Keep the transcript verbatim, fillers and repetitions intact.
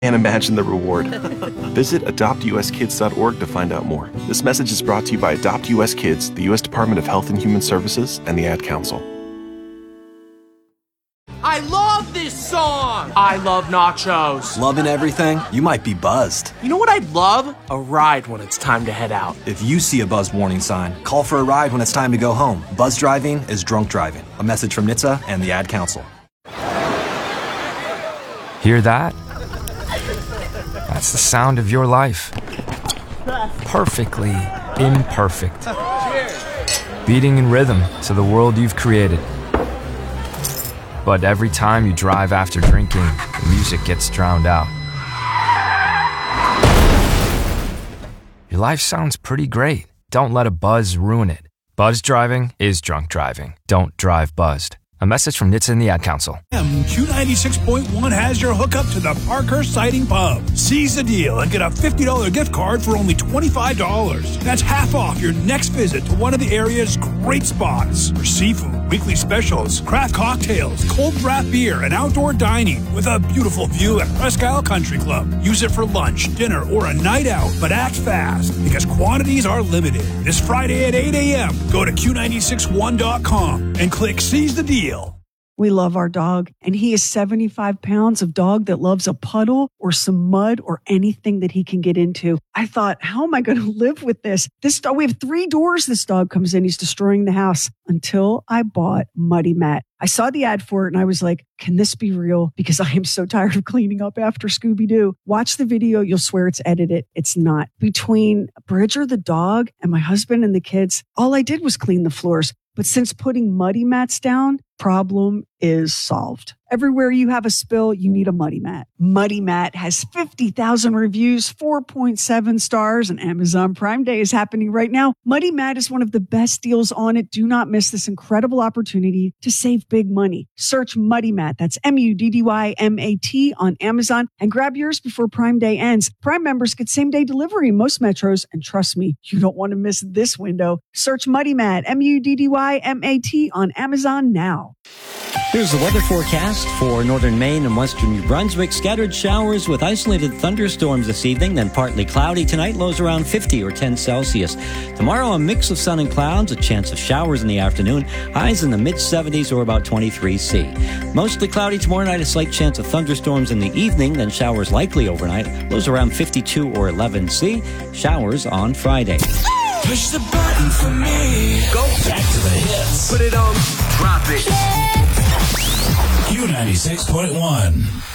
And imagine the reward. Visit adopt u s kids dot org to find out more. This message is brought to you by Adopt U S Kids, the U S Department of Health and Human Services, and the Ad Council. I love this song! I love nachos. Loving everything? You might be buzzed. You know what I'd love? A ride when it's time to head out. If you see a buzz warning sign, call for a ride when it's time to go home. Buzz driving is drunk driving. A message from N H T S A and the Ad Council. Hear that? That's the sound of your life. Perfectly imperfect. Beating in rhythm to the world you've created. But every time you drive after drinking, the music gets drowned out. Your life sounds pretty great. Don't let a buzz ruin it. Buzz driving is drunk driving. Don't drive buzzed. A message from N H T S A and the Ad Council. Q ninety-six point one has your hookup to the Parkhurst Sighting Pub. Seize the deal and get a fifty dollars gift card for only twenty-five dollars. That's half off your next visit to one of the area's great spots for seafood, weekly specials, craft cocktails, cold draft beer, and outdoor dining with a beautiful view at Presque Isle Country Club. Use it for lunch, dinner, or a night out, but act fast because quantities are limited. This Friday at eight a.m., go to Q nine six one dot com and click Seize the Deal. We love our dog, and he is seventy-five pounds of dog that loves a puddle or some mud or anything that he can get into. I thought, how am I going to live with this? This dog, we have three doors this dog comes in. He's destroying the house until I bought Muddy Mat. I saw the ad for it, and I was like, can this be real? Because I am so tired of cleaning up after Scooby-Doo. Watch the video. You'll swear it's edited. It's not. Between Bridger, the dog, and my husband and the kids, all I did was clean the floors. But since putting Muddy Mats down, problem is solved. Everywhere you have a spill, you need a Muddy Mat. Muddy Mat has fifty thousand reviews, four point seven stars, and Amazon Prime Day is happening right now. Muddy Mat is one of the best deals on it. Do not miss this incredible opportunity to save big money. Search Muddy Mat, that's M U D D Y M A T, on Amazon and grab yours before Prime Day ends. Prime members get same-day delivery in most metros, and trust me, you don't want to miss this window. Search Muddy Mat, M U D D Y M A T, on Amazon now. Here's the weather forecast for northern Maine and western New Brunswick. Scattered showers with isolated thunderstorms this evening, then partly cloudy tonight, lows around fifty or ten Celsius. Tomorrow, a mix of sun and clouds, a chance of showers in the afternoon, highs in the mid-seventies or about twenty-three C. Mostly cloudy tomorrow night, a slight chance of thunderstorms in the evening, then showers likely overnight, lows around fifty-two or eleven C. Showers on Friday. Push the button for me. Go back to the hits. Put it on. Drop it. Q ninety-six point one.